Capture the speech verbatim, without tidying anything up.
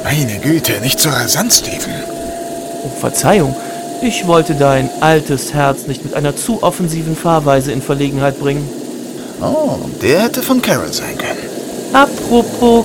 Meine Güte, nicht so rasant, Steven. Oh, Verzeihung. Ich wollte dein altes Herz nicht mit einer zu offensiven Fahrweise in Verlegenheit bringen. Oh, der hätte von Carol sein können. Apropos